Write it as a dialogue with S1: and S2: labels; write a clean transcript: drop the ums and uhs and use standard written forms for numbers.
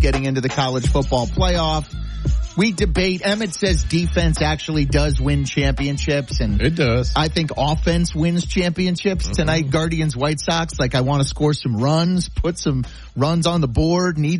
S1: getting into the college football playoff. We debate. Emmett says defense actually does win championships, and
S2: it does.
S1: I think offense wins championships tonight. Guardians, White Sox. Like, I want to score some runs, put some runs on the board. Need